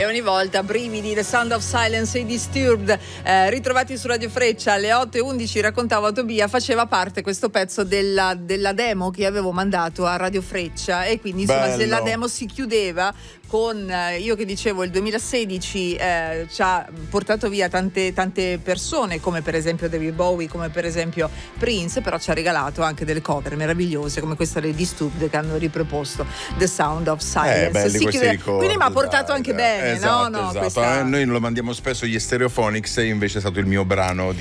ogni volta brividi. The Sound of Silence e Disturbed, ritrovati su Radio Freccia alle 8:11. Raccontavo a Tobia, faceva parte questo pezzo della demo che avevo mandato a Radio Freccia, e quindi insomma se la demo si chiudeva con io che dicevo il 2016 ci ha portato via tante persone, come per esempio David Bowie, come per esempio Prince, però ci ha regalato anche delle cover meravigliose come questa dei Disturbed che hanno riproposto The Sound of Silence. Quindi mi ha portato anche bene, esatto, no? Esatto. Questa... Noi lo mandiamo spesso gli Stereophonics, e invece è stato il mio brano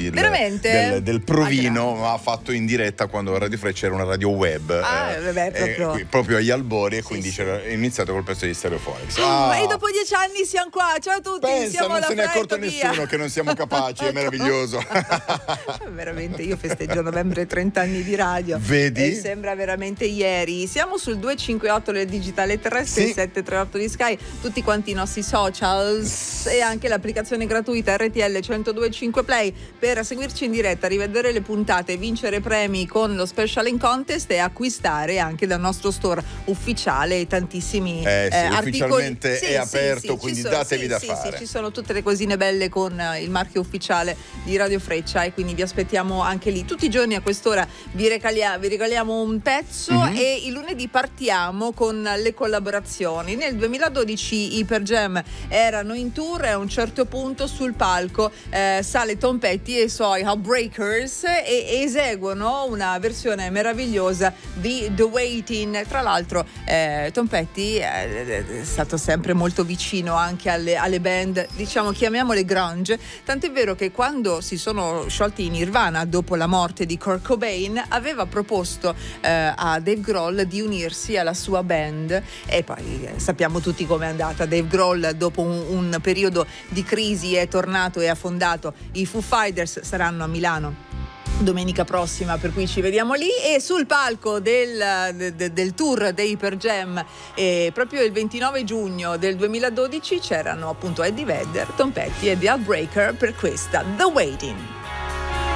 del provino, ma fatto in diretta quando Radio Freccia era una radio web, proprio agli albori, e quindi è iniziato col pezzo di Stereophonics. E dopo 10 anni siamo qua, ciao a tutti. Pensa, siamo non se ne è accorto nessuno che non siamo capaci, è meraviglioso. Veramente, io festeggio a novembre 30 anni di radio. Vedi? E sembra veramente ieri. Siamo sul 258 del digitale terrestre, il 738 di Sky, tutti quanti i nostri socials e anche l'applicazione gratuita RTL 102.5 Play per seguirci in diretta, rivedere le puntate, vincere premi con lo special in contest e acquistare anche dal nostro store ufficiale tantissimi articoli. Ufficialmente è aperto, quindi datevi da fare. Ci sono tutte le cosine belle con il marchio ufficiale di Radio Freccia, e quindi vi aspettiamo anche lì. Tutti i giorni a quest'ora vi regaliamo un pezzo, e il lunedì partiamo con le collaborazioni. Nel 2012 i Pearl Jam erano in tour, e a un certo punto sul palco sale Tom Petty e i suoi Heartbreakers e eseguono una versione meravigliosa di The Waiting. Tra l'altro Tom Petty è stato sempre molto vicino anche alle band, diciamo, chiamiamole grunge, tant'è vero che quando si sono sciolti in Nirvana dopo la morte di Kurt Cobain aveva proposto a Dave Grohl di unirsi alla sua band, e poi sappiamo tutti com'è andata. Dave Grohl dopo un periodo di crisi è tornato e ha fondato i Foo Fighters. Saranno a Milano domenica prossima, per cui ci vediamo lì. E sul palco del tour dei Pearl Jam, proprio il 29 giugno del 2012 c'erano appunto Eddie Vedder, Tom Petty e The Heartbreaker per questa The Waiting.